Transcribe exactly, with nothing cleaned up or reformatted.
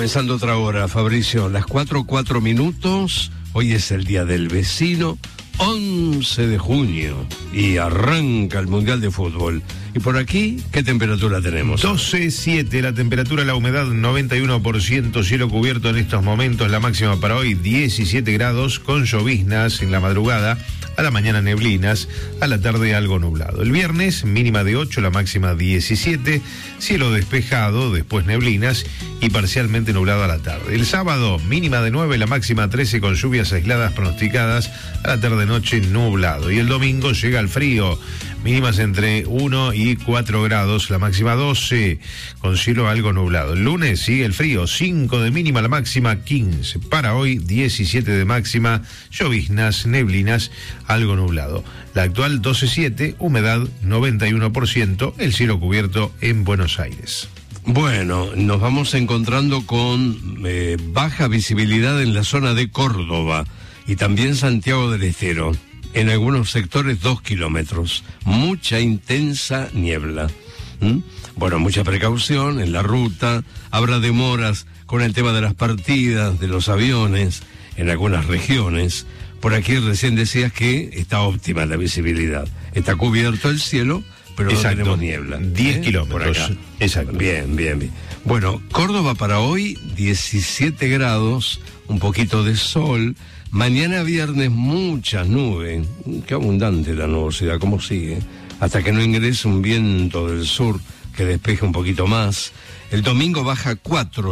comenzando otra hora, Fabricio, las cuatro, cuatro minutos. Hoy es el Día del Vecino, once de junio, y arranca el Mundial de Fútbol. Y por aquí, ¿qué temperatura tenemos? doce siete, la temperatura, la humedad noventa y uno por ciento, cielo cubierto en estos momentos, la máxima para hoy diecisiete grados, con lloviznas en la madrugada, a la mañana neblinas, a la tarde algo nublado. El viernes, mínima de ocho, la máxima diecisiete, cielo despejado, después neblinas y parcialmente nublado a la tarde. El sábado, mínima de nueve, la máxima trece, con lluvias aisladas pronosticadas, a la tarde-noche nublado. Y el domingo llega el frío, mínimas entre uno y cuatro grados, la máxima doce, con cielo algo nublado. El lunes sigue el frío, cinco de mínima, la máxima quince. Para hoy, diecisiete de máxima, lloviznas, neblinas, algo nublado. La actual doce siete, humedad noventa y uno por ciento, el cielo cubierto en Buenos Aires. Bueno, nos vamos encontrando con eh, baja visibilidad en la zona de Córdoba y también Santiago del Estero. En algunos sectores dos kilómetros, mucha intensa niebla. ¿Mm? Bueno, mucha precaución en la ruta, habrá demoras con el tema de las partidas, de los aviones, en algunas regiones. Por aquí recién decías que está óptima la visibilidad, está cubierto el cielo, pero Exacto. no tenemos niebla. diez ¿eh? kilómetros. Por acá. Exacto. Bien, bien, bien. Bueno, Córdoba para hoy, diecisiete grados, un poquito de sol. Mañana viernes muchas nubes, qué abundante la nubosidad, cómo sigue, hasta que no ingrese un viento del sur que despeje un poquito más. El domingo baja cuatro.